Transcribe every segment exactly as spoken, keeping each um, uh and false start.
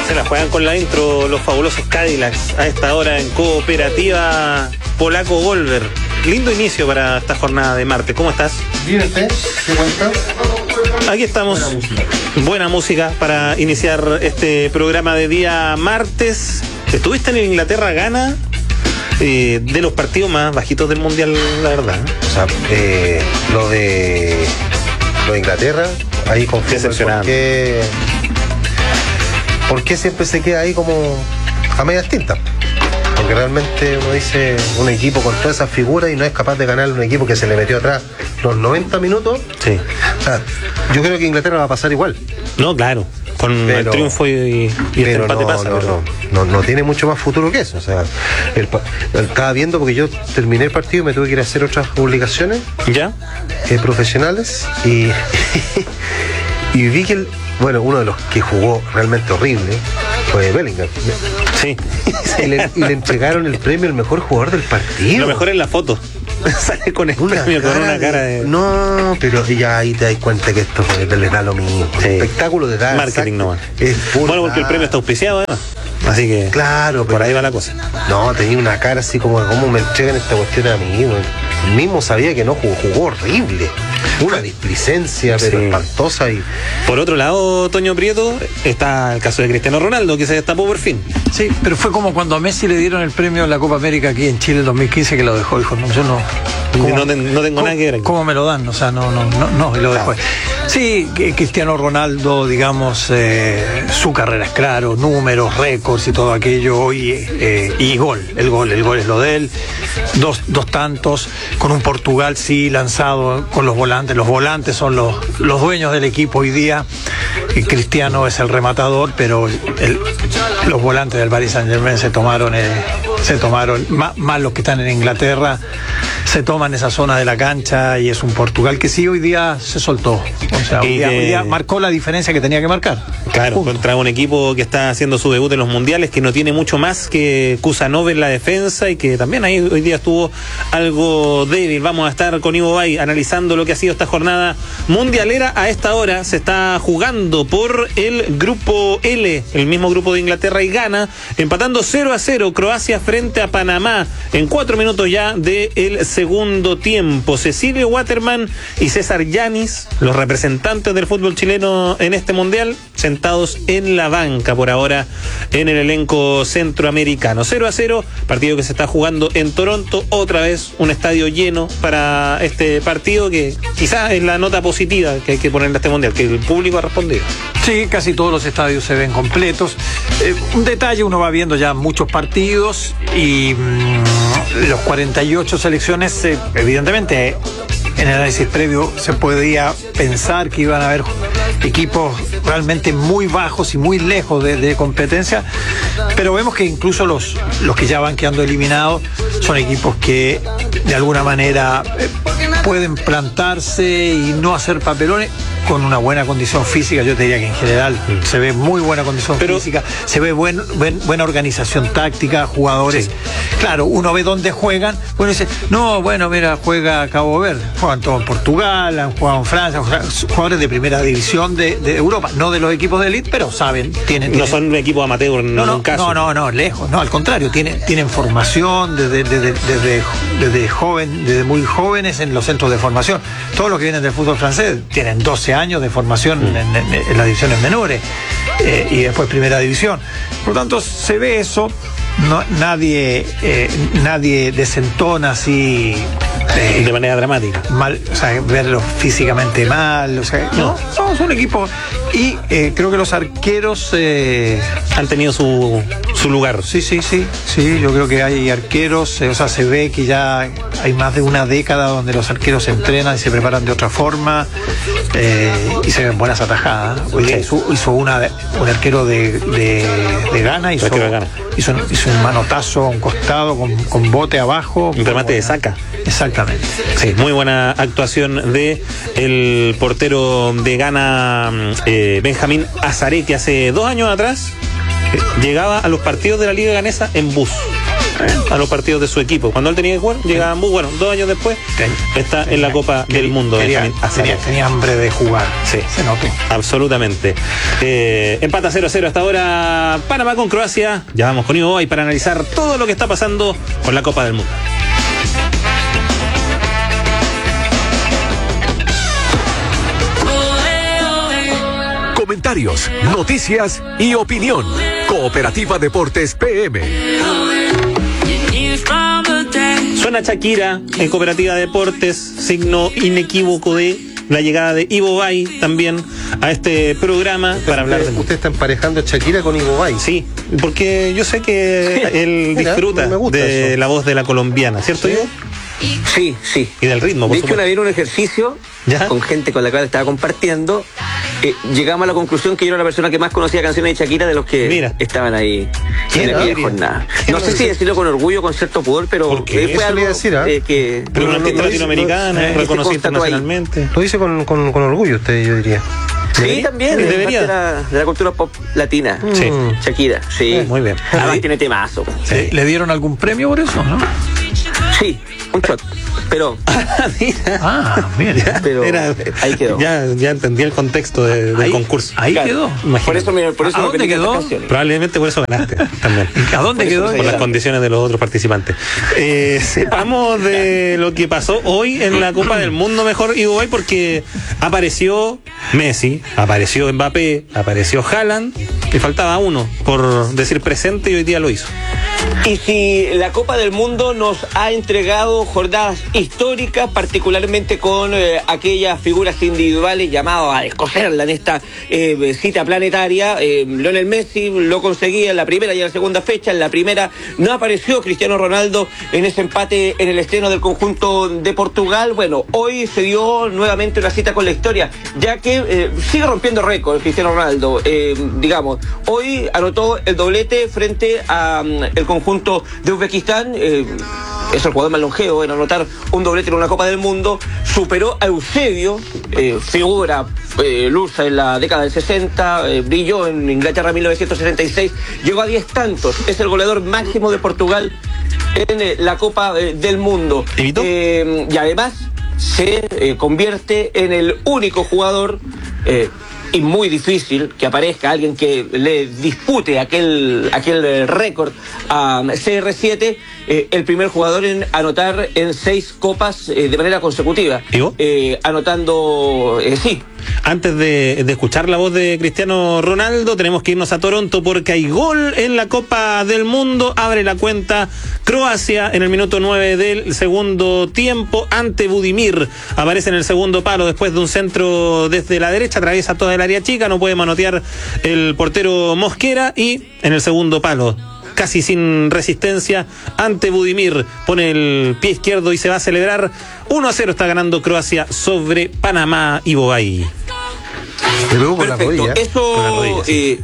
Se la juegan con la intro los fabulosos Cadillacs a esta hora en Cooperativa Polaco Golver. Lindo inicio para esta jornada de martes. ¿Cómo estás? Bien, ¿usted? ¿Qué cuenta? Aquí estamos. Buena música. Buena música para iniciar este programa de día martes. Estuviste en Inglaterra, Ghana, eh, de los partidos más bajitos del mundial, la verdad. O sea, eh, lo de lo de Inglaterra, ahí confieso por qué, por qué siempre se queda ahí como a medias tintas. Porque realmente uno dice, un equipo con todas esas figuras y no es capaz de ganar un equipo que se le metió atrás los noventa minutos. Sí. O sea, yo creo que Inglaterra va a pasar igual. No, claro. Con pero, el triunfo y, y este empate no, pasa. No, pero... no, no, no tiene mucho más futuro que eso. O sea, el, el, estaba viendo porque yo terminé el partido y me tuve que ir a hacer otras publicaciones. ¿Ya? Eh, profesionales y, y vi que, el, bueno, uno de los que jugó realmente horrible fue Bellingham. Sí. Y le, y le entregaron el premio al mejor jugador del partido. Lo mejor es la foto. Sale con el una premio, cara con una cara de... de... No, pero ya ahí te das cuenta que esto les da lo mismo. Sí. Espectáculo de dar. Marketing no. Es bueno, porque el premio está auspiciado, además. Así que claro, por ahí va la cosa. No, tenía una cara así como, ¿cómo me entregan esta cuestión a mí? El mismo sabía que no jugó, jugó horrible. Una displicencia, pero sí, espantosa. Y... Por otro lado, Toño Prieto, está el caso de Cristiano Ronaldo, que se destapó por fin. Sí, pero fue como cuando a Messi le dieron el premio en la Copa América aquí en Chile en dos mil quince, que lo dejó. Dijo, no, yo no... No, te, no tengo nada que ver aquí. ¿Cómo me lo dan? O sea, no, no, no, no y lo dejó. Sí, Cristiano Ronaldo, digamos, eh, su carrera es claro, números, récords y todo aquello, y, eh, y gol, el gol, el gol es lo de él, dos, dos tantos, con un Portugal sí lanzado con los volantes, los volantes son los, los dueños del equipo hoy día, y Cristiano es el rematador, pero el, los volantes del Paris Saint-Germain se tomaron, eh, se tomaron, más, más los que están en Inglaterra, se toman esa zona de la cancha y es un Portugal que sí hoy día se soltó. O sea, hoy día, hoy día marcó la diferencia que tenía que marcar. Claro, Punto. Contra un equipo que está haciendo su debut en los mundiales, que no tiene mucho más que Kusanov en la defensa y que también ahí hoy día estuvo algo débil. Vamos a estar con Ivo Bay analizando lo que ha sido esta jornada mundialera. A esta hora se está jugando por el grupo L, el mismo grupo de Inglaterra y Ghana, empatando cero a cero Croacia frente a Panamá en cuatro minutos ya del segundo tiempo. Cecilio Waterman y César Yanis, los representantes del fútbol chileno en este mundial, sentados en la banca por ahora en el elenco centroamericano. cero a cero, partido que se está jugando en Toronto, otra vez un estadio lleno para este partido, que quizás es la nota positiva que hay que ponerle a este mundial, que el público ha respondido. Sí, casi todos los estadios se ven completos. Eh, un detalle, uno va viendo ya muchos partidos y mmm, los cuarenta y ocho selecciones, eh, evidentemente, en el análisis previo se podía pensar que iban a haber equipos realmente muy bajos y muy lejos de, de competencia, pero vemos que incluso los, los que ya van quedando eliminados son equipos que de alguna manera eh, pueden plantarse y no hacer papelones con una buena condición física. Yo te diría que en general se ve muy buena condición pero, física, se ve buen, buen, buena organización táctica, jugadores. Sí. Claro, uno ve dónde juegan, bueno, dice, no, bueno, mira, juega Cabo Verde, juegan todo en Portugal, han jugado en Francia, jugadores de primera división de, de Europa, no de los equipos de élite, pero saben, tienen... No tienen, son un equipo amateur en no, no, ningún caso. No, no, no, lejos, no, al contrario, tienen, tienen formación desde, desde, desde, desde joven, desde muy jóvenes en los centros de formación. Todos los que vienen del fútbol francés tienen doce años de formación mm. en, en, en las divisiones menores eh, y después primera división. Por lo tanto, se ve eso. No, nadie eh, nadie desentona así eh, de manera dramática, mal, o sea, verlo físicamente mal, o sea, no, no, es un equipo y eh, creo que los arqueros eh, han tenido su, su lugar. Sí, sí, sí, sí, yo creo que hay arqueros, eh, o sea, se ve que ya hay más de una década donde los arqueros se entrenan y se preparan de otra forma eh, y se ven buenas atajadas. Hoy día hizo, hizo una un arquero de, de, de Ghana, hizo, hizo, hizo un manotazo a un costado con, con bote abajo. Un remate de saca. Exactamente. Sí, muy buena actuación de el portero de Ghana, eh, Benjamín Azaré, que hace dos años atrás eh, llegaba a los partidos de la Liga Ganesa en bus. a los partidos de su equipo. Cuando él tenía que jugar, llegaba a Ambú, bueno, dos años después está en la Copa quería, del Mundo. Quería, tenía, tenía hambre de jugar, sí, se notó. Absolutamente. Eh, empata cero a cero hasta ahora Panamá con Croacia. Ya vamos con Ivo Bay para analizar todo lo que está pasando con la Copa del Mundo. Comentarios, noticias y opinión. Cooperativa Deportes P M. Suena Shakira en Cooperativa Deportes, signo inequívoco de la llegada de Ivo Bay también a este programa para hablar de... ¿Usted está emparejando a Shakira con Ivo Bay? Sí, porque yo sé que sí. él Mira, disfruta me gusta de eso. la voz de la colombiana, ¿cierto, ¿Sí? Ivo? Sí, sí. Y del ritmo, por De hecho, supuesto. una vez en un ejercicio ¿Ya? con gente con la cual estaba compartiendo, eh, llegamos a la conclusión que yo era la persona que más conocía canciones de Shakira de los que Mira. estaban ahí ¿Quién en aquella era? jornada. ¿Quién No sé era? si decirlo con orgullo, con cierto pudor, pero ¿Por qué? eh, fue Eso algo le iba a decir, ¿eh? eh, que... Pero una No, no, artista no, latinoamericana, no, no, reconocida se constató ahí. internacionalmente. Lo dice con, con, con orgullo usted, yo diría. Sí, ¿Debería? también, Debería. es parte de la, de la cultura pop latina. Sí. Shakira, sí. Eh, muy bien. Además tiene temazo. ¿Le, ¿Le dieron algún premio por eso, no? Sí, un shot. Pero, Mira. Ah, mira. pero Era- ahí quedó. Ya, ya entendí el contexto de- del Ahí- concurso. Ahí Claro. quedó. Imagínate. Por eso me, por eso ¿A me dónde pedí quedó? estas canciones. Probablemente por eso ganaste también. ¿A dónde Por eso quedó? se Por las Claro. condiciones de los otros participantes. Eh, sepamos de lo que pasó hoy en la Copa del Mundo, mejor Ivo Bay, porque apareció Messi, apareció Mbappé, apareció Haaland, y faltaba uno por decir presente y hoy día lo hizo. Y si la Copa del Mundo nos ha entregado jornadas históricas, particularmente con eh, aquellas figuras individuales llamadas a descoserla en esta eh, cita planetaria, eh, Lionel Messi lo conseguía en la primera y en la segunda fecha. En la primera no apareció Cristiano Ronaldo en ese empate en el estreno del conjunto de Portugal. Bueno, hoy se dio nuevamente una cita con la historia, ya que eh, sigue rompiendo récord Cristiano Ronaldo. Eh, digamos, hoy anotó el doblete frente a um, el conjunto de Uzbekistán. Eh, es el jugador más longevo en anotar un doblete en una Copa del Mundo. Superó a Eusebio, eh, figura eh, lusa en la década del sesenta, eh, brilló en Inglaterra en mil novecientos sesenta y seis, llegó a diez tantos, es el goleador máximo de Portugal en eh, la Copa eh, del Mundo. ¿Evitó? Eh, y además se eh, convierte en el único jugador, eh, y muy difícil que aparezca alguien que le dispute aquel, aquel eh, récord a C R siete, eh, el primer jugador en anotar en seis copas eh, de manera consecutiva. ¿Ivo? Eh, anotando, eh, sí. Antes de, de escuchar la voz de Cristiano Ronaldo, tenemos que irnos a Toronto porque hay gol en la Copa del Mundo. Abre la cuenta Croacia en el minuto nueve del segundo tiempo ante Budimir. Aparece en el segundo palo después de un centro desde la derecha, atraviesa toda el área chica, no puede manotear el portero Mosquera, y en el segundo palo, casi sin resistencia, ante Budimir, pone el pie izquierdo y se va a celebrar. Uno a cero está ganando Croacia sobre Panamá. Ivo Bay. Le pegó con la Perfecto. rodilla. Eso, Con la rodilla, sí. eh,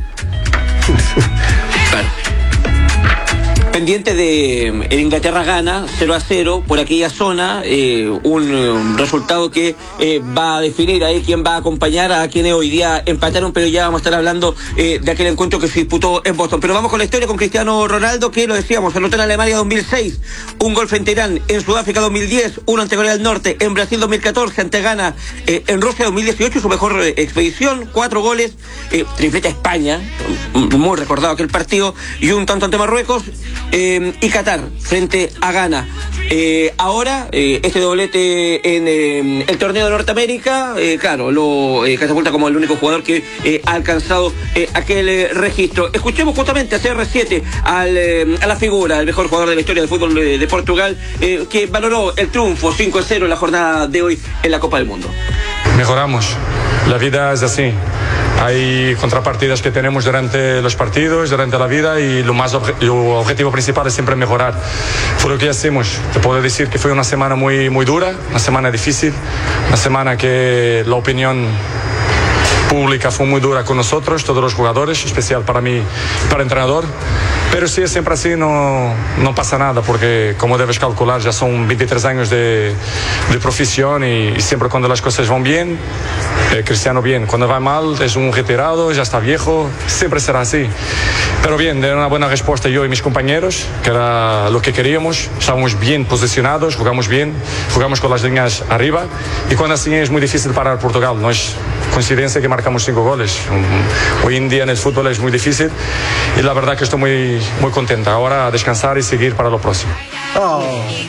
claro. Pendiente de eh, el Inglaterra gana cero a cero por aquella zona, eh, un eh, resultado que eh, va a definir ahí quién va a acompañar a quienes hoy día empataron, pero ya vamos a estar hablando eh, de aquel encuentro que se disputó en Boston. Pero vamos con la historia con Cristiano Ronaldo, que lo decíamos, anotó en Alemania dos mil seis, un gol frente a Irán, en Sudáfrica dos mil diez, uno ante Corea del Norte, en Brasil dos mil catorce, ante Ghana, eh, en Rusia dos mil dieciocho, su mejor eh, expedición, cuatro goles, eh, tripleta a España, muy recordado aquel partido, y un tanto ante Marruecos, eh, y Qatar frente a Ghana. Eh, ahora, eh, este doblete en eh, el torneo de Norteamérica, eh, claro, lo eh, catapulta como el único jugador que eh, ha alcanzado eh, aquel eh, registro. Escuchemos justamente a C R siete, al, eh, a la figura, el mejor jugador de la historia del fútbol de, de Portugal, eh, que valoró el triunfo cinco a cero en la jornada de hoy en la Copa del Mundo. Mejoramos. La vida es así. Hay contrapartidas que tenemos durante los partidos, durante la vida, y lo más obje- lo objetivo principal es siempre mejorar. Fue lo que hacemos. Te puedo decir que fue una semana muy, muy dura, una semana difícil, una semana que la opinión pública fue muy dura con nosotros, todos los jugadores, especial para mí, para el entrenador. Pero si es siempre así, no, no pasa nada, porque como debes calcular, ya son veintitrés años de, de profesión y, y siempre cuando las cosas van bien, eh, Cristiano bien. Cuando va mal, es un retirado, ya está viejo, siempre será así. Pero bien, de una buena respuesta yo y mis compañeros, que era lo que queríamos. Estábamos bien posicionados, jugamos bien, jugamos con las líneas arriba. Y cuando así es muy difícil parar Portugal, no es coincidencia que marcamos cinco goles. Hoy en día en el fútbol es muy difícil y la verdad que estoy muy, muy contenta. Ahora a descansar y seguir para lo próximo. Oh.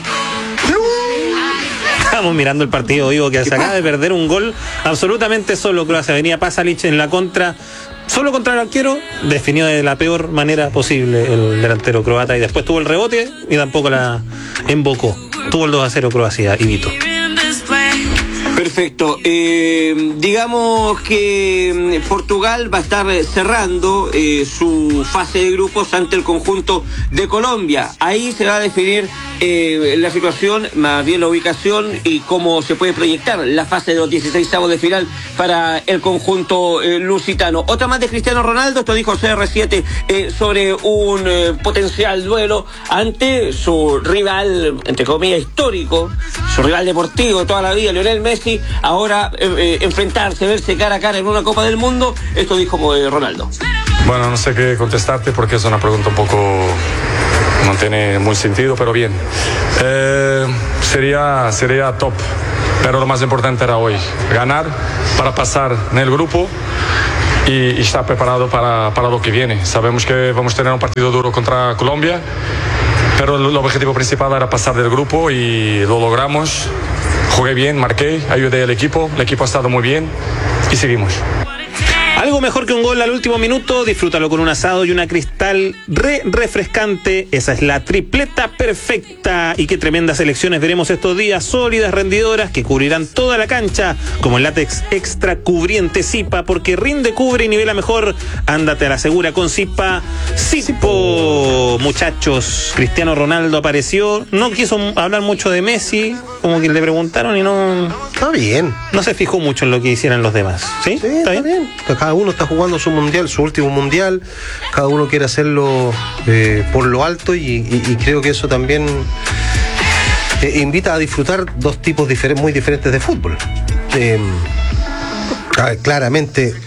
Estamos mirando el partido, digo, que se acaba de perder un gol absolutamente solo. Croacia, venía Pasalic en la contra, solo contra el arquero, definió de la peor manera posible el delantero croata y después tuvo el rebote y tampoco la embocó. Tuvo el dos a cero Croacia y Vito. Perfecto. Eh, digamos que Portugal va a estar cerrando eh, su fase de grupos ante el conjunto de Colombia. Ahí se va a definir eh, la situación, más bien la ubicación y cómo se puede proyectar la fase de los dieciseisavos de final para el conjunto eh, lusitano. Otra más de Cristiano Ronaldo, esto dijo C R siete eh, sobre un eh, potencial duelo ante su rival, entre comillas, histórico, su rival deportivo de toda la vida, Lionel Messi. Ahora eh, eh, enfrentarse, verse cara a cara en una Copa del Mundo, esto dijo eh, Ronaldo. Bueno, no sé qué contestarte porque es una pregunta un poco, no tiene muy sentido, pero bien. Eh, sería, sería top, pero lo más importante era hoy, ganar para pasar en el grupo y, y estar preparado para, para lo que viene. Sabemos que vamos a tener un partido duro contra Colombia, pero el, el objetivo principal era pasar del grupo y lo logramos. Jugué bien, marqué, ayudé al equipo, el equipo ha estado muy bien y seguimos. Algo mejor que un gol al último minuto, disfrútalo con un asado y una Cristal re refrescante. Esa es la tripleta perfecta. Y qué tremendas selecciones veremos estos días, sólidas, rendidoras, que cubrirán toda la cancha, como el látex extra cubriente Zipa, porque rinde, cubre y nivela mejor. Ándate a la segura con Zipa. Zipo, muchachos, Cristiano Ronaldo apareció, no quiso hablar mucho de Messi, como que le preguntaron y no... Está bien. No se fijó mucho en lo que hicieran los demás. ¿Sí? Sí, está, está bien. bien. Cada uno está jugando su mundial, su último mundial. Cada uno quiere hacerlo eh, por lo alto y, y, y creo que eso también eh, invita a disfrutar dos tipos difer- muy diferentes de fútbol. Eh, a ver, claramente eh,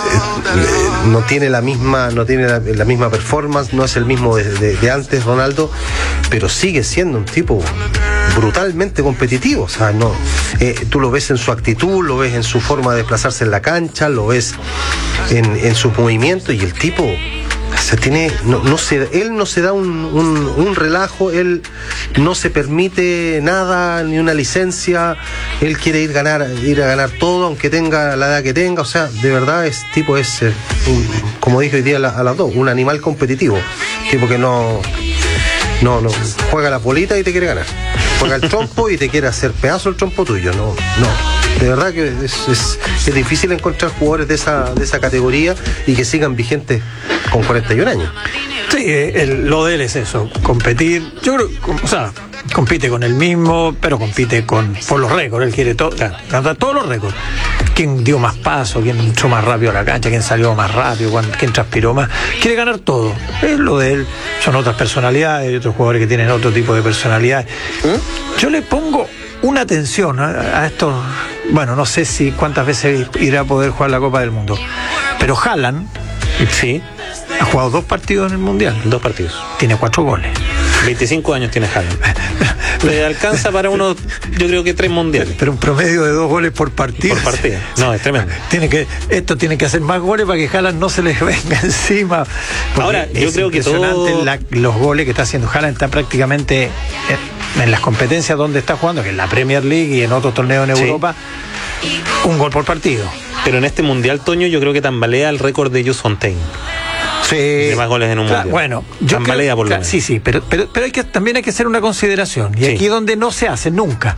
no tiene la misma, no tiene la, la misma performance, no es el mismo de, de, de antes Ronaldo, pero sigue siendo un tipo brutalmente competitivo. O sea, no, eh, tú lo ves en su actitud, lo ves en su forma de desplazarse en la cancha, lo ves en, en sus movimientos y el tipo se tiene, no, no se, él no se da un, un, un relajo, él no se permite nada, ni una licencia, él quiere ir ganar, ir a ganar todo, aunque tenga la edad que tenga. O sea, de verdad, ese tipo es, eh, un, como dije hoy día a, la, a las dos, un animal competitivo, tipo que no, no, no, juega la bolita y te quiere ganar. Juega el trompo y te quiere hacer pedazo el trompo tuyo. No, no. De verdad que es, es, es difícil encontrar jugadores de esa, de esa categoría y que sigan vigentes con cuarenta y un años. Sí, el, lo de él es eso, competir. Yo creo, o sea, compite con él mismo, pero compite con por los récords. Él quiere todo, ganar todos los récords. Quién dio más paso, quién entró más rápido a la cancha, quién salió más rápido, quién transpiró más. Quiere ganar todo. Es lo de él. Son otras personalidades, hay otros jugadores que tienen otro tipo de personalidades. ¿Eh? Yo le pongo una atención a, a estos. Bueno, no sé si cuántas veces irá a poder jugar la Copa del Mundo, pero Haaland, sí, ha jugado dos partidos en el Mundial. Dos partidos. Tiene cuatro goles. veinticinco años tiene Haaland. Le alcanza para unos, yo creo que tres mundiales. Pero un promedio de dos goles por partido. Por partido. No, es tremendo. Tiene que, esto tiene que hacer más goles para que Haaland no se les venga encima. Ahora, yo creo que todo... la, los goles que está haciendo Haaland. Está prácticamente en, en las competencias donde está jugando, que es la Premier League y en otros torneos en Europa, sí, un gol por partido. Pero en este mundial, Toño, yo creo que tambalea el récord de Jules Fontaine. Sí. De más goles en un mundial. Bueno, yo tambalea creo, por lo claro, menos. sí, sí, pero, pero, pero hay que, también hay que hacer una consideración. Y sí, aquí donde no se hace nunca.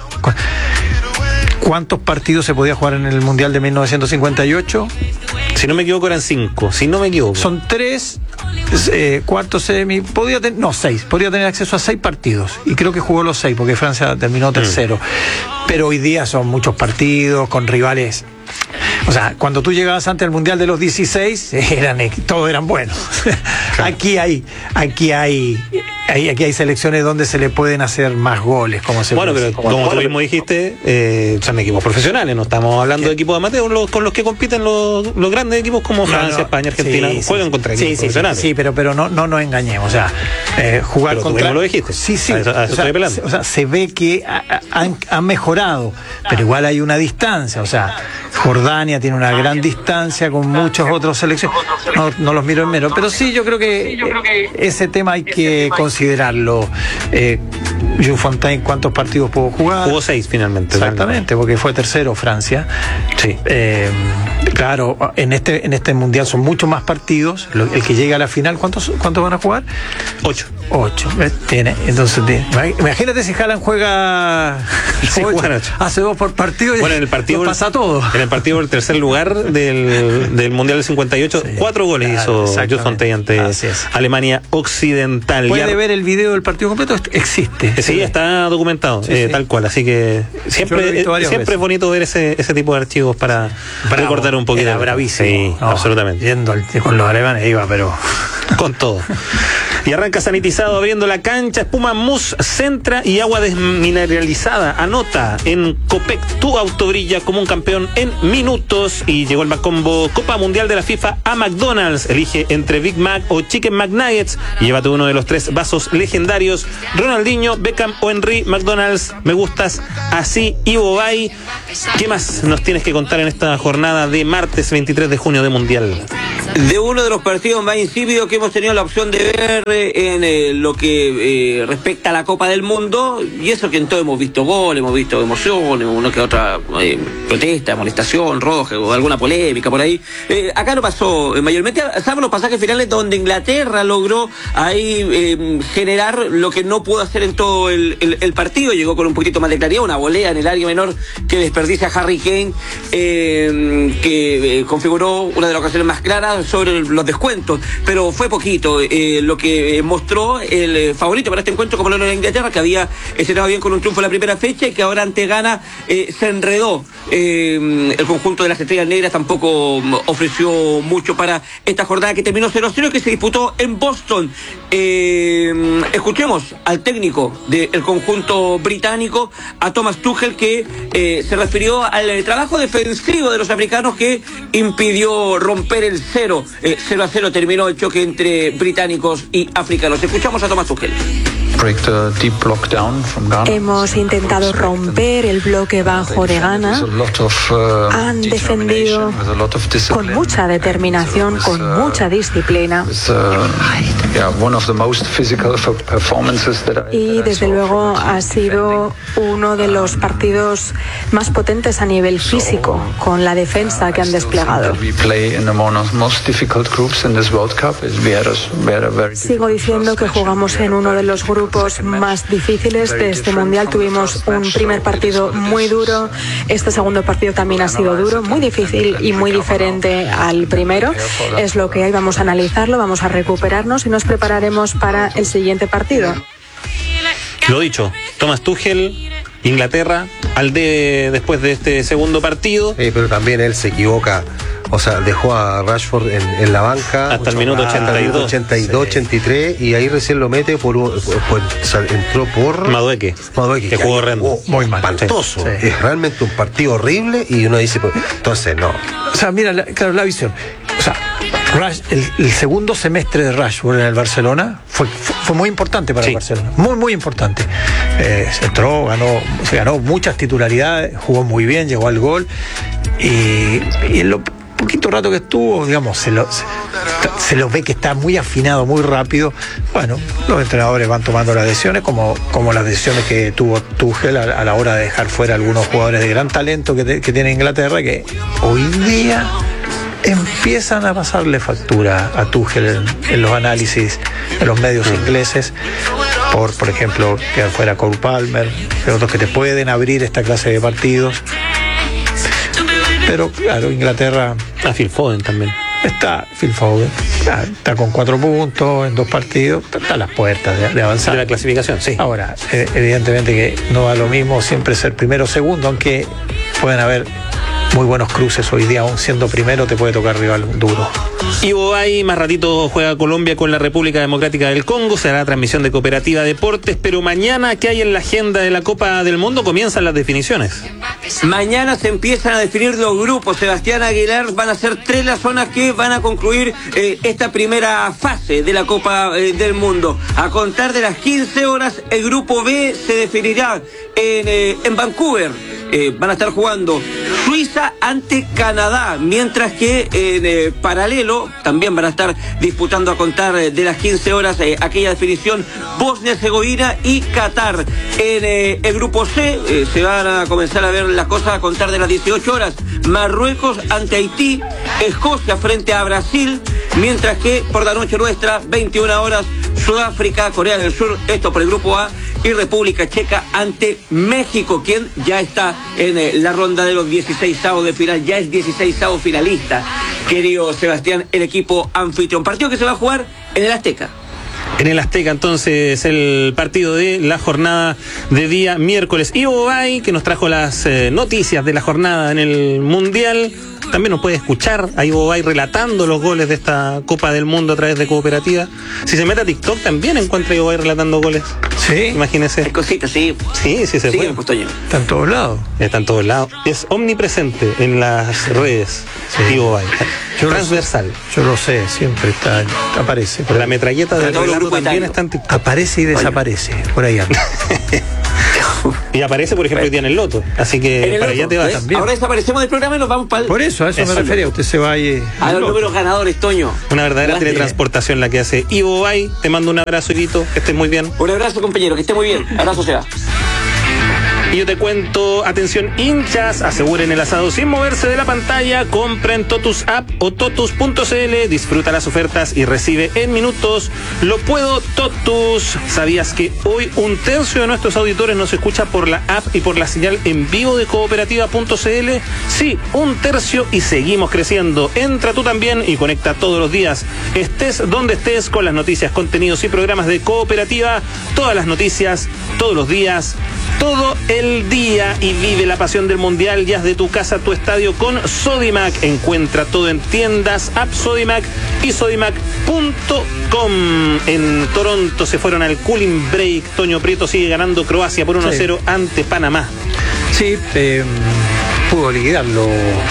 ¿Cuántos partidos se podía jugar en el Mundial de mil novecientos cincuenta y ocho? Si no me equivoco eran cinco, si no me equivoco. Son tres, eh, cuartos, semi, podía tener, no, seis, podría tener acceso a seis partidos. Y creo que jugó los seis, porque Francia terminó tercero. Mm. Pero hoy día son muchos partidos, con rivales. o sea, cuando tú llegabas antes al Mundial de los dieciséis, eran, todos eran buenos. Claro. Aquí hay, aquí hay, hay, aquí hay selecciones donde se le pueden hacer más goles, como se Bueno, puede pero como, como tú mismo dijiste, eh, son equipos profesionales, no estamos hablando ¿Qué? de equipos amateurs los, con los que compiten los, los grandes equipos como Francia, no, no. España, Argentina, sí, juegan sí, contra equipos sí, profesionales. Sí, sí, pero, pero no, no nos engañemos, o sea, eh, jugar pero contra... Tú mismo lo dijiste. Sí, sí, a eso, a eso o, sea, estoy o sea, se ve que ha, han, han mejorado, pero igual hay una distancia, o sea, Jordania tiene una gran distancia con muchos otros selecciones, no, no los miro en menos, pero sí, yo creo que ese tema hay que considerarlo. Eh, Jules Fontaine, ¿cuántos partidos pudo jugar? Jugó seis finalmente. Exactamente, porque fue tercero Francia. Sí. Eh, claro, en este en este mundial son muchos más partidos. El que llega a la final, ¿cuántos cuántos van a jugar? Ocho. Ocho. Tiene, entonces, tiene. Imagínate si Haaland juega sí, ocho, ocho. hace dos por partido. Bueno, en el partido pasa todo. En el partido del tercer lugar del, del mundial del cincuenta y ocho, sí, cuatro goles claro, hizo Jules Fontaine ante Alemania Occidental. Puede ya... ver el video del partido completo, existe. Sí, está documentado, sí, eh, sí. tal cual. Así que siempre, eh, siempre es bonito ver ese, ese tipo de archivos para Bravo, recordar un poquito. Era bravísimo. Sí, no, absolutamente. Yendo al, con los alemanes iba, pero con todo. Y arranca sanitizado abriendo la cancha, espuma mousse, centra y agua desmineralizada. Anota en Copec, tu auto brilla como un campeón en minutos. Y llegó el Macombo Copa Mundial de la FIFA a McDonald's. Elige entre Big Mac o Chicken McNuggets y llévate uno de los tres vasos legendarios. Ronaldinho, Beckham o Henry. McDonald's, me gustas así. Ivo Bay. ¿Qué más nos tienes que contar en esta jornada de martes veintitrés de junio de Mundial? De uno de los partidos más insípidos que hemos tenido la opción de ver en eh, lo que eh, respecta a la Copa del Mundo, y eso que en todo hemos visto gol, hemos visto emoción, una que otra eh, protesta, molestación, roja o alguna polémica por ahí. Eh, acá no pasó eh, mayormente, salvo los pasajes finales donde Inglaterra logró ahí eh, generar lo que no pudo hacer en todo el, el, el partido. Llegó con un poquito más de claridad, una volea en el área menor que desperdicia Harry Kane, eh, que eh, configuró una de las ocasiones más claras sobre los descuentos, pero fue poquito eh, lo que eh, mostró el eh, favorito para este encuentro, como lo era Inglaterra, que había cerrado bien con un triunfo en la primera fecha y que ahora ante Ghana eh, se enredó. Eh, el conjunto de las Estrellas Negras tampoco um, ofreció mucho para esta jornada que terminó cero cero, que se disputó en Boston. Eh, escuchemos al técnico del conjunto británico, a Thomas Tuchel, que eh, se refirió al eh, trabajo defensivo de los africanos que impidió romper el cero. Eh, cero a cero terminó el choque entre británicos y africanos. Escuchamos a Thomas Tuchel. Hemos intentado romper el bloque bajo de Ghana. Han defendido con mucha determinación, con mucha disciplina. Y desde luego ha sido uno de los partidos más potentes a nivel físico, con la defensa que han desplegado. Sigo diciendo que jugamos en uno de los grupos más difíciles de este mundial. Tuvimos un primer partido muy duro, este segundo partido también ha sido duro, muy difícil y muy diferente al primero. Es lo que hay, vamos a analizarlo, vamos a recuperarnos y nos prepararemos para el siguiente partido. Lo dicho, Thomas Tuchel, Inglaterra, al de después de este segundo partido. Sí, pero también él se equivoca. O sea, dejó a Rashford en, en la banca hasta el minuto ochenta y dos, ochenta y dos, sí. ochenta y tres, y ahí recién lo mete por, por, por entró por Madueque, Madueque que jugó horrendo, muy mal, espantoso. Sí. Es realmente un partido horrible y uno dice, pues, entonces no. O sea, mira, la, claro, la visión. O sea, Rash, el, el segundo semestre de Rashford en el Barcelona fue, fue, fue muy importante para sí. el Barcelona, muy muy importante. Eh, se entró, ganó, se ganó muchas titularidades, jugó muy bien, llegó al gol y, y en lo poquito rato que estuvo, digamos, se lo, se, se lo ve que está muy afinado, muy rápido. Bueno, los entrenadores van tomando las decisiones, como, como las decisiones que tuvo Tuchel a, a la hora de dejar fuera algunos jugadores de gran talento que, te, que tiene Inglaterra, que hoy día empiezan a pasarle factura a Tuchel en, en los análisis de los medios ingleses, por, por ejemplo, quedar fuera Cole Palmer, de otros que te pueden abrir esta clase de partidos. Pero claro, Inglaterra... A Phil Foden también. Está Phil Foden, está, está con cuatro puntos en dos partidos, está a las puertas de, de avanzar. De la clasificación, sí. Ahora, evidentemente que no da lo mismo siempre ser primero o segundo, aunque pueden haber muy buenos cruces hoy día, aún siendo primero te puede tocar rival duro. Ivo Bay, más ratito juega Colombia con la República Democrática del Congo, será transmisión de Cooperativa Deportes, pero mañana, ¿qué hay en la agenda de la Copa del Mundo? Comienzan las definiciones. Mañana se empiezan a definir los grupos. Sebastián Aguilar, van a ser tres las zonas que van a concluir eh, esta primera fase de la Copa eh, del Mundo. A contar de las quince horas, el grupo B se definirá en, eh, en Vancouver. Eh, van a estar jugando Suiza ante Canadá, mientras que en eh, paralelo también van a estar disputando a contar eh, de las quince horas eh, aquella definición Bosnia-Herzegovina y Qatar. En eh, el grupo C eh, se van a comenzar a ver las cosas a contar de las dieciocho horas. Marruecos ante Haití, Escocia frente a Brasil, mientras que por la noche nuestra, veintiuna horas, Sudáfrica, Corea del Sur, esto por el grupo A, y República Checa ante México, quien ya está en eh, la ronda de los dieciseisavos de final, ya es dieciseisavo finalista, querido Sebastián, el equipo anfitrión. Partido que se va a jugar en el Azteca. En el Azteca, entonces, el partido de la jornada de día miércoles. Ivo Bay, que nos trajo las eh, noticias de la jornada en el Mundial. También nos puede escuchar a Ivo Bay relatando los goles de esta Copa del Mundo a través de Cooperativa. Si se mete a TikTok, también encuentra a Ivo Bay relatando goles. Sí. Imagínese. Hay cositas, sí. Sí, sí se sí, puede. Está en todos lados. Está en todos lados. Es omnipresente en las redes. Sí. Ivo Bay. Yo transversal. Lo, yo lo sé, siempre está, aparece. Por la metralleta del relato también está en TikTok. Aparece y desaparece. Oye. Por ahí anda. Y aparece, por ejemplo, hoy día en el Loto. Así que para allá te vas también. Ahora desaparecemos del programa y nos vamos para el... Por eso, a eso, eso me refería. Usted se va ahí. A los números ganadores, Toño. Una verdadera Gracias. teletransportación la que hace Ivo Bay. Te mando un abrazo, Ivito. Que estés muy bien. Un abrazo, compañero. Que esté muy bien. Abrazo, Seba. Y yo te cuento, atención hinchas, aseguren el asado sin moverse de la pantalla, compren Totus App o totus punto c l, disfruta las ofertas y recibe en minutos Lo Puedo Totus. ¿Sabías que hoy un tercio de nuestros auditores nos escucha por la app y por la señal en vivo de cooperativa punto c l? Sí, un tercio y seguimos creciendo. Entra tú también y conecta todos los días, estés donde estés, con las noticias, contenidos y programas de Cooperativa. Todas las noticias, todos los días, todo el día, y vive la pasión del Mundial. Ya de tu casa a tu estadio con Sodimac. Encuentra todo en tiendas, app Sodimac y sodimac punto com. En Toronto se fueron al cooling break. Toño Prieto sigue ganando Croacia por uno a cero sí. ante Panamá. Sí, eh, pudo liquidarlo.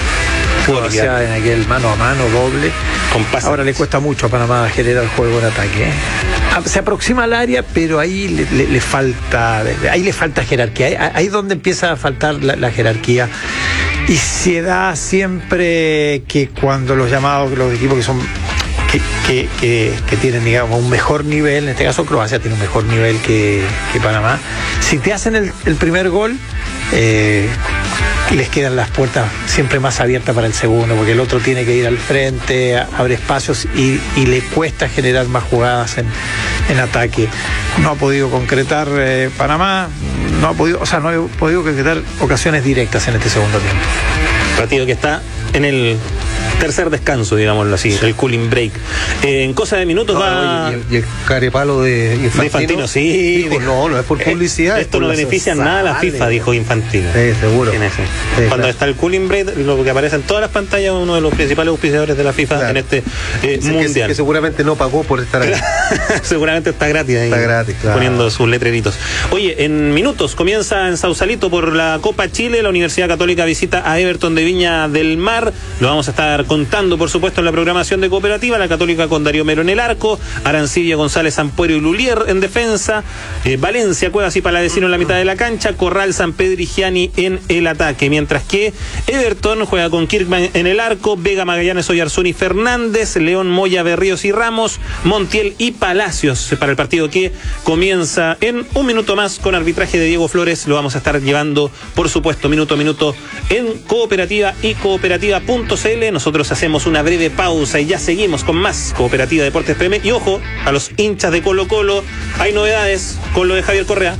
Croacia en aquel mano a mano doble. Ahora le cuesta mucho a Panamá generar juego en ataque. Se aproxima al área, pero ahí le, le, le falta, ahí le falta jerarquía. Ahí, ahí es donde empieza a faltar la, la jerarquía. Y se da siempre que cuando los llamados, los equipos que son que, que, que, que tienen, digamos, un mejor nivel, en este caso Croacia tiene un mejor nivel que, que Panamá, si te hacen el, el primer gol, eh, les quedan las puertas siempre más abiertas para el segundo, porque el otro tiene que ir al frente, abre espacios y, y le cuesta generar más jugadas en, en ataque. No ha podido concretar eh, Panamá, no ha podido, o sea, no ha podido concretar ocasiones directas en este segundo tiempo. Partido que está en el tercer descanso, digámoslo así, el cooling break. Eh, en cosa de minutos no, va... Y el, y el carepalo de Infantino. De Infantino, sí. Dijo, no, no es por publicidad. Eh, esto no beneficia en nada a la FIFA, dijo Infantino. Sí, seguro. Sí, Cuando claro. está el cooling break, lo que aparece en todas las pantallas, uno de los principales auspiciadores de la FIFA claro. en este eh, mundial. Que, que seguramente no pagó por estar ahí. Seguramente está gratis ahí. Está gratis, claro. Poniendo sus letreritos. Oye, en minutos comienza en Sausalito por la Copa Chile. La Universidad Católica visita a Everton de Viña del Mar. Lo vamos a estar contando, por supuesto, en la programación de Cooperativa. La Católica con Darío Mero en el arco, Arancibia, González, Ampuero y Lulier en defensa, eh, Valencia, Cuevas y Palavecino en la mitad de la cancha, Corral, San Pedro y Gianni en el ataque, mientras que Everton juega con Kirkman en el arco, Vega, Magallanes, Oyarzún y Fernández, León, Moya, Berríos y Ramos, Montiel y Palacios para el partido que comienza en un minuto más con arbitraje de Diego Flores. Lo vamos a estar llevando, por supuesto, minuto a minuto en Cooperativa y cooperativa punto c l. Nosotros hacemos una breve pausa y ya seguimos con más Cooperativa Deportes P M. Y ojo, a los hinchas de Colo Colo, hay novedades con lo de Javier Correa.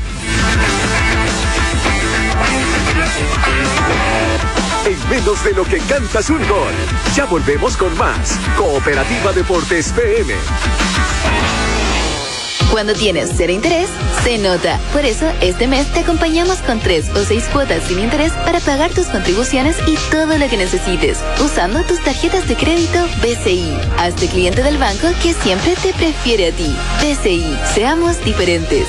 En menos de lo que cantas un gol. Ya volvemos con más Cooperativa Deportes P M. Cuando tienes cero interés, se nota. Por eso, este mes te acompañamos con tres o seis cuotas sin interés para pagar tus contribuciones y todo lo que necesites, usando tus tarjetas de crédito B C I. Hazte cliente del banco que siempre te prefiere a ti. B C I, seamos diferentes.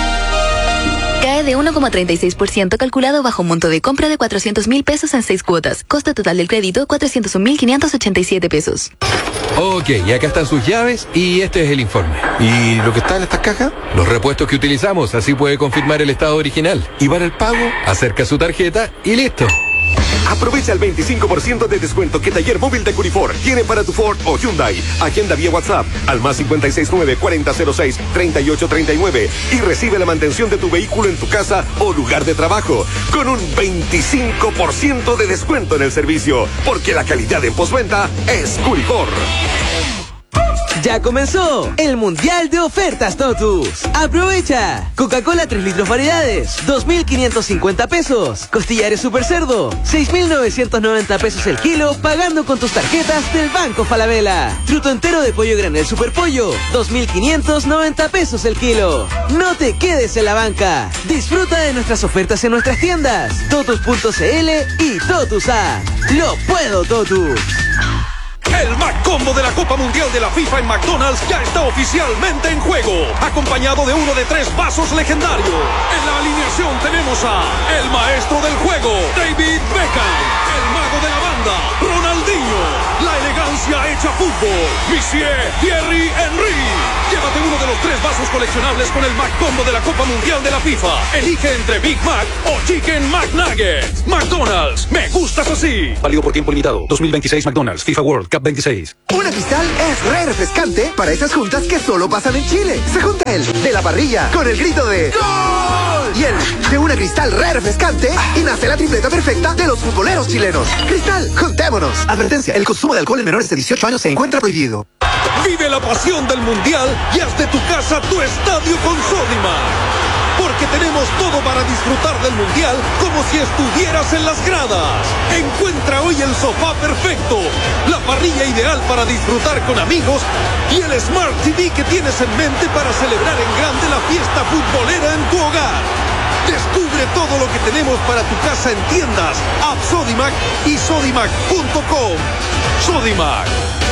Cae de uno coma treinta y seis por ciento calculado bajo un monto de compra de cuatrocientos mil pesos en seis cuotas. Costo total del crédito, cuatrocientos un mil quinientos ochenta y siete pesos. Ok, y acá están sus llaves y este es el informe. ¿Y lo que está en estas cajas? Los repuestos que utilizamos, así puede confirmar el estado original. ¿Y para el pago? Acerca su tarjeta y listo. Aprovecha el veinticinco por ciento de descuento que Taller Móvil de Curifor tiene para tu Ford o Hyundai. Agenda vía WhatsApp al más cinco seis nueve, cuarenta cero seis, treinta y ocho treinta y nueve y recibe la mantención de tu vehículo en tu casa o lugar de trabajo con un veinticinco por ciento de descuento en el servicio, porque la calidad en postventa es Curifor. Ya comenzó el Mundial de Ofertas Totus. ¡Aprovecha! Coca-Cola tres litros variedades, dos mil quinientos cincuenta pesos. Costillares Super Cerdo, seis mil novecientos noventa pesos el kilo, pagando con tus tarjetas del Banco Falabella. Truto entero de pollo granel Super Pollo, dos mil quinientos noventa pesos el kilo. No te quedes en la banca. Disfruta de nuestras ofertas en nuestras tiendas, totus punto c l y Totus App. ¡Lo puedo, Totus! El McCombo de la Copa Mundial de la FIFA en McDonald's ya está oficialmente en juego, acompañado de uno de tres vasos legendarios. En la alineación tenemos a el maestro del juego, David Beckham, el mago de la banda, Ronaldinho, la elegancia hecha fútbol, Monsieur Thierry Henry. Llévate uno de los tres vasos coleccionables con el McCombo de la Copa Mundial de la FIFA. Elige entre Big Mac o Chicken McNuggets. McDonald's, me gustas así. Válido por tiempo limitado. dos mil veintiséis McDonald's, FIFA World Cup veintiséis. Una Cristal es re refrescante para esas juntas que solo pasan en Chile. Se junta el de la parrilla con el grito de ¡Gol! Y el de una Cristal re refrescante y nace la tripleta perfecta de los futboleros chilenos. Cristal, juntémonos. Advertencia, el consumo de alcohol en menores de dieciocho años se encuentra prohibido. Vive la pasión del Mundial y haz de tu casa tu estadio con Sodimac. Porque tenemos todo para disfrutar del Mundial como si estuvieras en las gradas. Encuentra hoy el sofá perfecto, la parrilla ideal para disfrutar con amigos y el Smart T V que tienes en mente para celebrar en grande la fiesta futbolera en tu hogar. Descubre todo lo que tenemos para tu casa en tiendas, App Sodimac y sodimac punto com. Sodimac.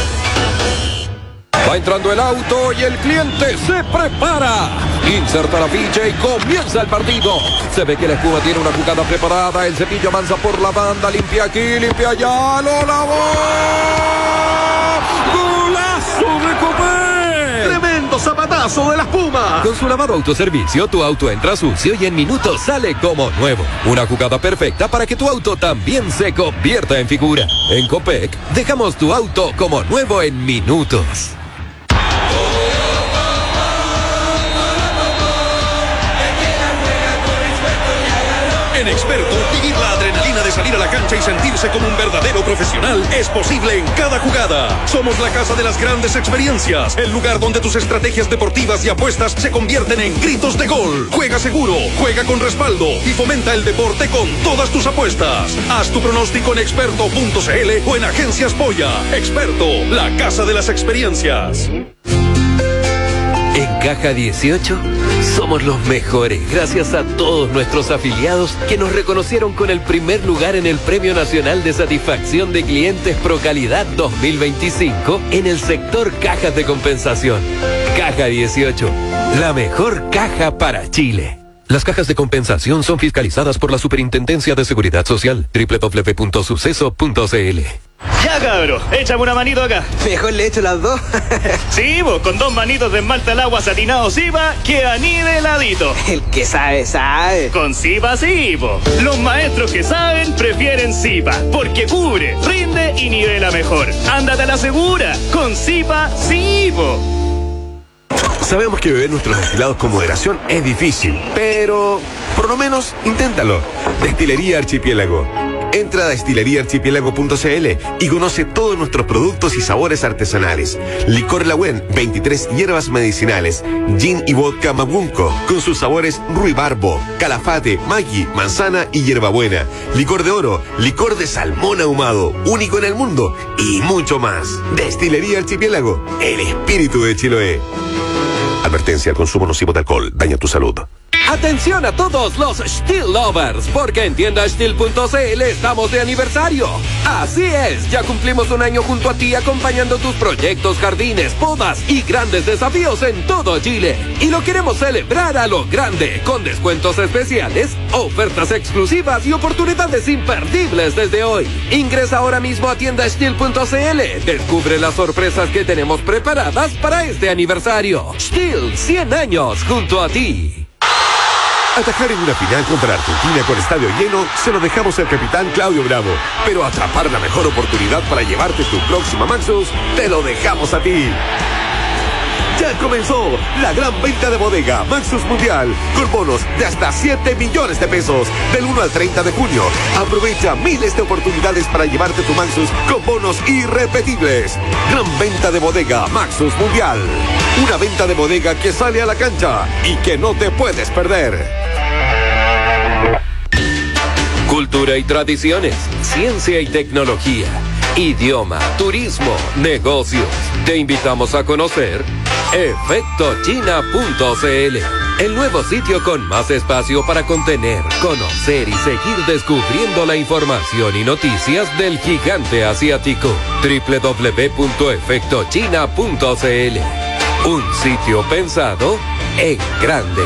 Va entrando el auto y el cliente se prepara. Inserta la ficha y comienza el partido. Se ve que la espuma tiene una jugada preparada. El cepillo avanza por la banda. Limpia aquí, limpia allá. ¡Lo lavó! ¡Golazo de Copé! ¡Tremendo zapatazo de la espuma! Con su lavado autoservicio, tu auto entra sucio y en minutos sale como nuevo. Una jugada perfecta para que tu auto también se convierta en figura. En Copec, dejamos tu auto como nuevo en minutos. En Experto, vivir la adrenalina de salir a la cancha y sentirse como un verdadero profesional es posible en cada jugada. Somos la casa de las grandes experiencias, el lugar donde tus estrategias deportivas y apuestas se convierten en gritos de gol. Juega seguro, juega con respaldo y fomenta el deporte con todas tus apuestas. Haz tu pronóstico en experto punto c l o en Agencias Polla. Experto, la casa de las experiencias. En Caja dieciocho somos los mejores gracias a todos nuestros afiliados que nos reconocieron con el primer lugar en el Premio Nacional de Satisfacción de Clientes Procalidad dos mil veinticinco en el sector cajas de compensación. Caja dieciocho, la mejor caja para Chile. Las cajas de compensación son fiscalizadas por la Superintendencia de Seguridad Social. doble u doble u doble u punto suceso punto c l. Ya, cabro, échame una manito acá. Mejor le echo las dos. Sí, vos, con dos manitos de esmalte al agua satinado Zipa, queda niveladito. El que sabe, sabe. Con Zipa sí, po. Los maestros que saben prefieren Zipa, porque cubre, rinde y nivela mejor. Ándate a la segura, con Zipa sí, po. Sabemos que beber nuestros destilados con moderación es difícil, pero por lo menos inténtalo. Destilería Archipiélago. Entra a destilería archipiélago punto c l y conoce todos nuestros productos y sabores artesanales. Licor Lagüen, veintitrés hierbas medicinales. Gin y vodka Mabunco, con sus sabores ruibarbo, calafate, maggi, manzana y hierbabuena. Licor de oro, licor de salmón ahumado, único en el mundo, y mucho más. Destilería Archipiélago, el espíritu de Chiloé. Advertencia: el consumo nocivo de alcohol daña tu salud. Atención a todos los Steel Lovers, porque en tienda steel punto c l estamos de aniversario. Así es, ya cumplimos un año junto a ti acompañando tus proyectos, jardines, podas y grandes desafíos en todo Chile. Y lo queremos celebrar a lo grande, con descuentos especiales, ofertas exclusivas y oportunidades imperdibles desde hoy. Ingresa ahora mismo a tienda steel punto c l. Descubre las sorpresas que tenemos preparadas para este aniversario. Steel, cien años junto a ti. Atajar en una final contra Argentina con estadio lleno se lo dejamos al capitán Claudio Bravo. Pero atrapar la mejor oportunidad para llevarte tu próxima Maxus, te lo dejamos a ti. Ya comenzó la gran venta de bodega Maxus Mundial con bonos de hasta siete millones de pesos del uno al treinta de junio. Aprovecha miles de oportunidades para llevarte tu Maxus con bonos irrepetibles. Gran venta de bodega Maxus Mundial. Una venta de bodega que sale a la cancha y que no te puedes perder. Cultura y tradiciones, ciencia y tecnología, idioma, turismo, negocios. Te invitamos a conocer efecto china punto c l, el nuevo sitio con más espacio para contener, conocer y seguir descubriendo la información y noticias del gigante asiático. doble u doble u doble u punto efecto china punto c l. Un sitio pensado en grande.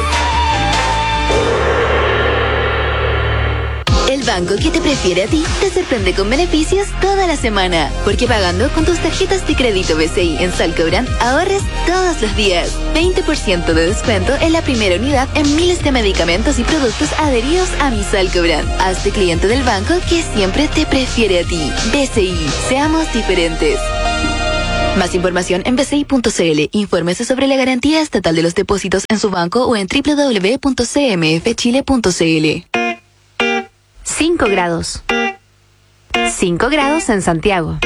El banco que te prefiere a ti te sorprende con beneficios toda la semana. Porque pagando con tus tarjetas de crédito B C I en Salcobrand, ahorres todos los días. veinte por ciento de descuento en la primera unidad en miles de medicamentos y productos adheridos a mi Salcobrand. Hazte cliente del banco que siempre te prefiere a ti. B C I, seamos diferentes. Más información en b c i punto c l. Infórmese sobre la garantía estatal de los depósitos en su banco o en doble u doble u doble u punto c m f chile punto c l. cinco grados. cinco grados en Santiago.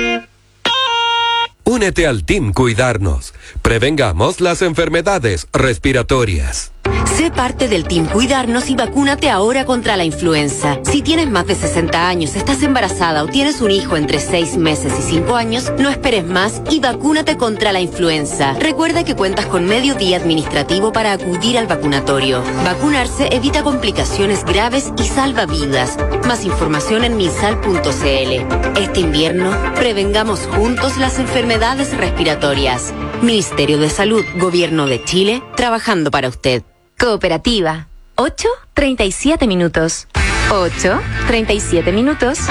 Únete al Team Cuidarnos. Prevengamos las enfermedades respiratorias. Sé parte del Team Cuidarnos y vacúnate ahora contra la influenza. Si tienes más de sesenta años, estás embarazada o tienes un hijo entre seis meses y cinco años, no esperes más y vacúnate contra la influenza. Recuerda que cuentas con medio día administrativo para acudir al vacunatorio. Vacunarse evita complicaciones graves y salva vidas. Más información en minsal punto c l. Este invierno, prevengamos juntos las enfermedades respiratorias. Ministerio de Salud, Gobierno de Chile, trabajando para usted. Cooperativa. ocho treinta y siete minutos. ocho treinta y siete minutos.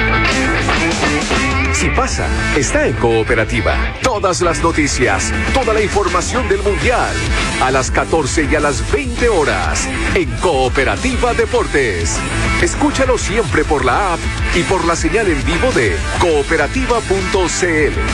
Si pasa, está en Cooperativa. Todas las noticias, toda la información del Mundial. A las catorce y a las veinte horas. En Cooperativa Deportes. Escúchalo siempre por la app y por la señal en vivo de cooperativa punto c l.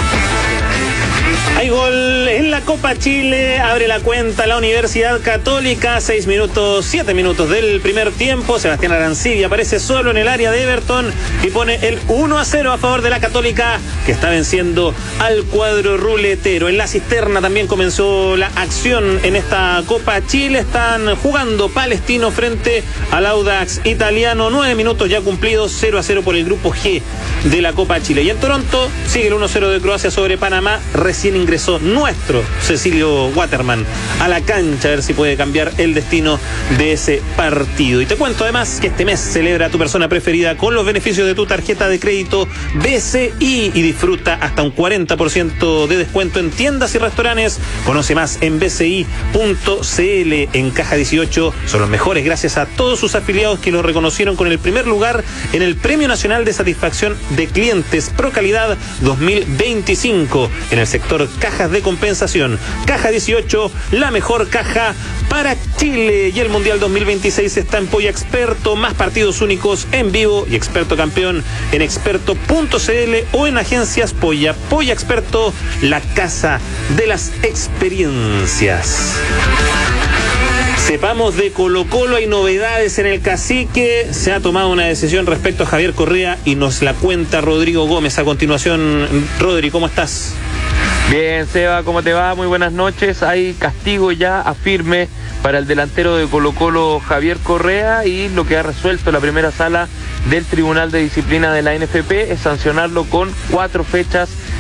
Hay gol en la Copa Chile, abre la cuenta la Universidad Católica, seis minutos, siete minutos del primer tiempo. Sebastián Arancibia aparece solo en el área de Everton y pone el uno a cero a favor de la Católica, que está venciendo al cuadro ruletero. En la cisterna también comenzó la acción en esta Copa Chile. Están jugando Palestino frente al Audax Italiano, nueve minutos ya cumplidos, cero a cero por el grupo G de la Copa Chile. Y en Toronto sigue el uno a cero de Croacia sobre Panamá. Recién ingresó nuestro Cecilio Waterman a la cancha, a ver si puede cambiar el destino de ese partido. Y te cuento además que este mes celebra a tu persona preferida con los beneficios de tu tarjeta de crédito B C I y disfruta hasta un cuarenta por ciento de descuento en tiendas y restaurantes. Conoce más en b c i punto c l. En Caja dieciocho son los mejores gracias a todos sus afiliados que los reconocieron con el primer lugar en el Premio Nacional de Satisfacción de Clientes Pro Calidad dos mil veinticinco en el sector cajas de compensación. Caja dieciocho, la mejor caja para Chile. Y el Mundial dos mil veintiséis está en Polla Experto, más partidos únicos en vivo y Experto Campeón en experto punto c l o en agencias Polla. Polla Experto, la casa de las experiencias. Sepamos de Colo Colo, hay novedades en el Cacique, se ha tomado una decisión respecto a Javier Correa y nos la cuenta Rodrigo Gómez. A continuación, Rodri, ¿cómo estás? Bien, Seba, ¿cómo te va? Muy buenas noches. Hay castigo ya a firme para el delantero de Colo Colo, Javier Correa, y lo que ha resuelto la primera sala del Tribunal de Disciplina de la N F P es sancionarlo con cuatro fechas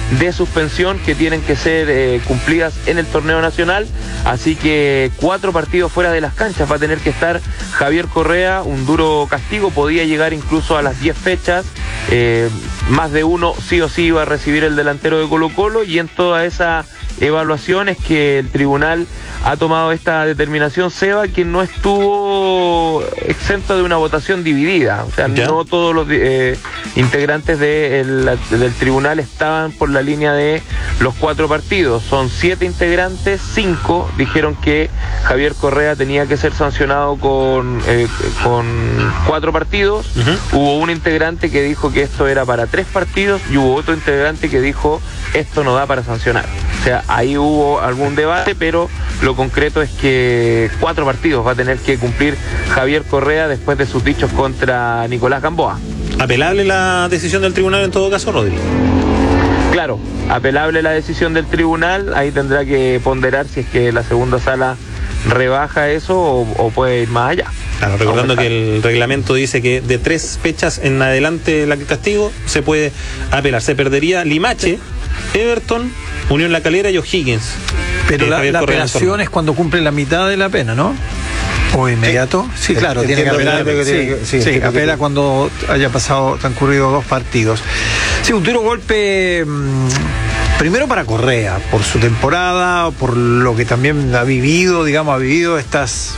de suspensión que tienen que ser eh, cumplidas en el torneo nacional, así que cuatro partidos fuera de las canchas va a tener que estar Javier Correa, un duro castigo, podía llegar incluso a las diez fechas, eh, más de uno sí o sí iba a recibir el delantero de Colo-Colo, y en toda esa evaluación es que el tribunal ha tomado esta determinación, Seba, que no estuvo exento de una votación dividida, o sea, ¿ya? No todos los eh, integrantes de el, del tribunal estaban por la línea de los cuatro partidos, son siete integrantes, cinco dijeron que Javier Correa tenía que ser sancionado con, eh, con cuatro partidos, uh-huh. Hubo un integrante que dijo que esto era para tres partidos y hubo otro integrante que dijo esto no da para sancionar, o sea, ahí hubo algún debate, pero lo concreto es que cuatro partidos va a tener que cumplir Javier Correa después de sus dichos contra Nicolás Gamboa. ¿Apelable la decisión del tribunal en todo caso, Rodri? Claro, apelable la decisión del tribunal, ahí tendrá que ponderar si es que la segunda sala rebaja eso o, o puede ir más allá. Claro, recordando que el reglamento dice que de tres fechas en adelante la que castigo se puede apelar. Se perdería Limache, Everton, Unión La Calera y O'Higgins. Pero la, la apelación es cuando cumple la mitad de la pena, ¿no? ¿O inmediato? Sí, sí, claro, tiene que apelar. Que sí, que, sí, sí, apela que... cuando haya pasado, transcurrido dos partidos. Sí, un duro golpe, mmm, primero para Correa, por su temporada, por lo que también ha vivido, digamos, ha vivido estas,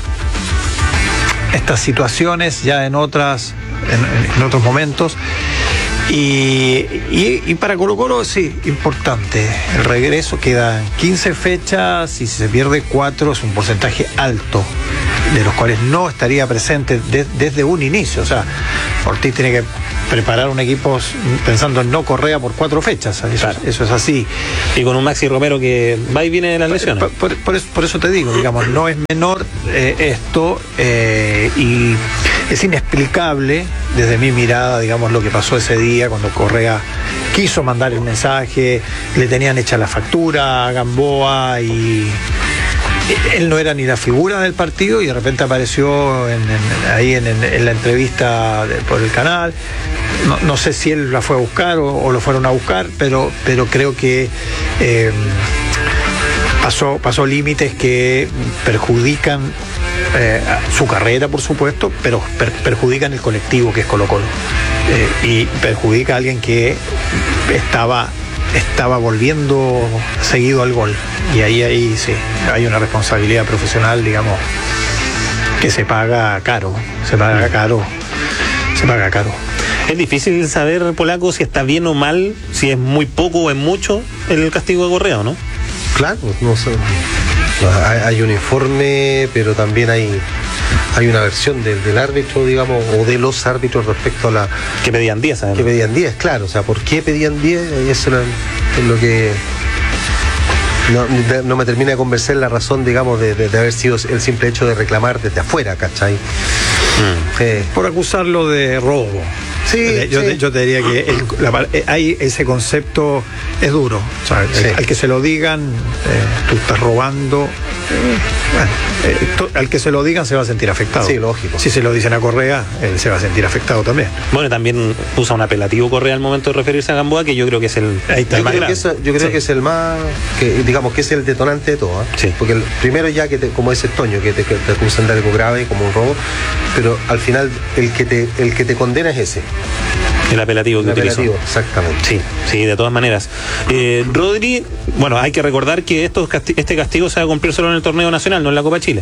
estas situaciones ya en otras, en, en otros momentos. Y, y, y para Colo-Colo sí, importante el regreso, quedan quince fechas y si se pierde cuatro es un porcentaje alto, de los cuales no estaría presente de, desde un inicio. O sea, Ortiz tiene que preparar un equipo pensando en no Correa por cuatro fechas, eso, claro. Eso es así. Y con un Maxi Romero que va y viene de las lesiones. Por, por, por, eso, por eso te digo, digamos, no es menor eh, esto eh, y es inexplicable desde mi mirada, digamos, lo que pasó ese día cuando Correa quiso mandar el mensaje, le tenían hecha la factura a Gamboa y él no era ni la figura del partido y de repente apareció en, en, ahí en, en, en la entrevista de, por el canal. No, no sé si él la fue a buscar o, o lo fueron a buscar, pero, pero creo que eh, pasó, pasó límites que perjudican eh, su carrera, por supuesto, pero per, perjudican el colectivo que es Colo-Colo. Eh, y perjudica a alguien que estaba estaba volviendo seguido al gol y ahí ahí sí hay una responsabilidad profesional, digamos, que se paga caro se paga caro se paga caro. Es difícil saber, Polaco, si está bien o mal, si es muy poco o es mucho el castigo de Correa, ¿no? Claro, no sé. Hay, hay un informe, pero también hay hay una versión del, del árbitro, digamos, o de los árbitros respecto a la... Que pedían diez, ¿sabes? Que pedían diez, claro. O sea, ¿por qué pedían diez? Eso es lo que... No, no me termina de convencer la razón, digamos, de, de, de haber sido el simple hecho de reclamar desde afuera, ¿cachai? Mm. Eh. Por acusarlo de robo. Sí, yo, sí. Te, yo te diría que el, la, hay ese concepto es duro, o sea, sí. el, al que se lo digan eh, tú estás robando, eh, bueno, eh, to, al que se lo digan se va a sentir afectado. Sí, lógico. Si se lo dicen a Correa, él se va a sentir afectado también. Bueno, también usa un apelativo Correa al momento de referirse a Gamboa, que yo creo que es el, Ahí está, el más grave. Eso, yo creo sí. que es el más, que, digamos que es el detonante de todo, ¿eh? Sí. Porque el primero ya que te, como ese Toño, que te, que te acusan de algo grave como un robo, pero al final el que te, el que te condena es ese. El apelativo que el utilizó. Apelativo, exactamente. Sí, sí, de todas maneras. Eh, Rodri, bueno, hay que recordar que estos casti- este castigo se va a cumplir solo en el torneo nacional, no en la Copa Chile.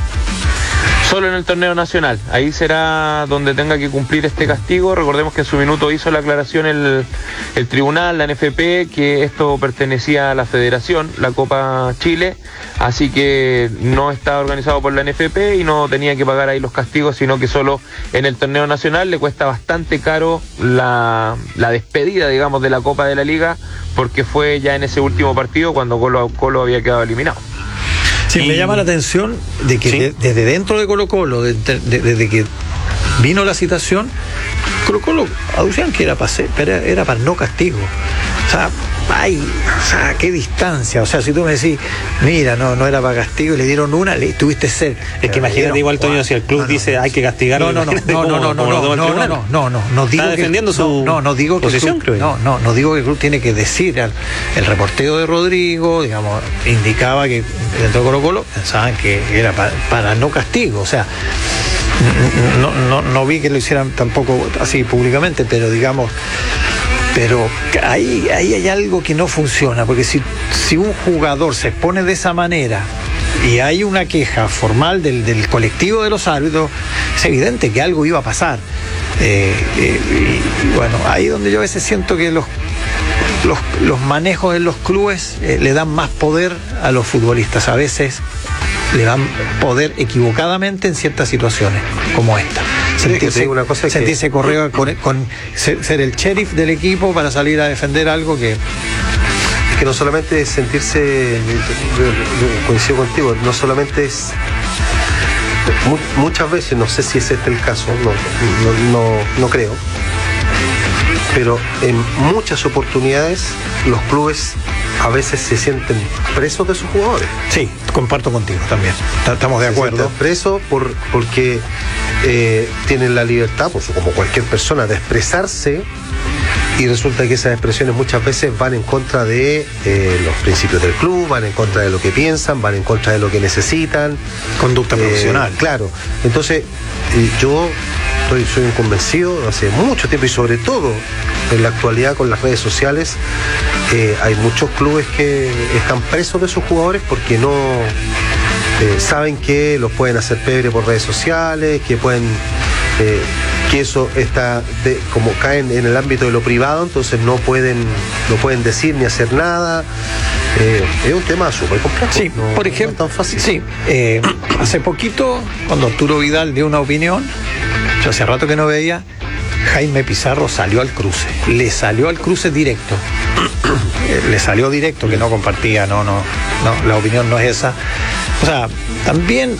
Solo en el torneo nacional, ahí será donde tenga que cumplir este castigo. Recordemos que en su minuto hizo la aclaración el, el tribunal, la N F P, que esto pertenecía a la federación, la Copa Chile, así que no está organizado por la N F P y no tenía que pagar ahí los castigos, sino que solo en el torneo nacional. Le cuesta bastante caro la, la despedida, digamos, de la Copa de la Liga, porque fue ya en ese último partido cuando Colo, Colo había quedado eliminado. Sí, y... me llama la atención de que ¿sí? de, desde dentro de Colo-Colo, de, de, de, desde que vino la citación, Colo-Colo aducían que era para, ser, era, era para no castigo. O sea, ay, o sea, qué distancia. O sea, si tú me decís, mira, no, no era para castigo y le dieron una, le tuviste ser. Es que imagínate igual, Toño, si el club no, no, dice hay que castigarlo. No, no, no, no, no, no, no, no, no, no, no, no, no digo está defendiendo que, su no, no digo que posición, el club, no, no, no digo que el club tiene que decir al, el reporteo de Rodrigo, digamos, indicaba que dentro de Colo Colo pensaban que era para, para no castigo, o sea, no, no, no vi que lo hicieran tampoco así públicamente, pero digamos, pero ahí, ahí hay algo que no funciona, porque si, si un jugador se expone de esa manera y hay una queja formal del, del colectivo de los árbitros, es evidente que algo iba a pasar. Eh, eh, y, y bueno, ahí donde yo a veces siento que los los, los manejos en los clubes eh, le dan más poder a los futbolistas, a veces le dan poder equivocadamente en ciertas situaciones como esta. Sentirse, una cosa sentirse que... correo con, con ser, ser el sheriff del equipo para salir a defender algo que que no solamente es sentirse, coincido contigo, no solamente es, muchas veces, no sé si es este el caso, no, no, no, no creo, pero en muchas oportunidades los clubes a veces se sienten presos de sus jugadores. Sí, comparto contigo también, estamos de acuerdo. Se sienten presos por, porque eh, tienen la libertad, pues, como cualquier persona, de expresarse. Y resulta que esas expresiones muchas veces van en contra de eh, los principios del club, van en contra de lo que piensan, van en contra de lo que necesitan. Conducta eh, profesional. Claro. Entonces, eh, yo estoy, soy un convencido hace mucho tiempo, y sobre todo en la actualidad con las redes sociales, eh, hay muchos clubes que están presos de sus jugadores porque no eh, saben que los pueden hacer pebre por redes sociales, que pueden... Eh, que eso está de, como caen en el ámbito de lo privado, entonces no pueden no pueden decir ni hacer nada. Eh, es un tema súper complejo. Sí, no, por ejemplo, no es tan fácil. Sí, eh, hace poquito, cuando Arturo Vidal dio una opinión, yo hace rato que no veía, Jaime Pizarro salió al cruce, le salió al cruce directo, le salió directo, que no compartía, no, no, no, la opinión no es esa. O sea, también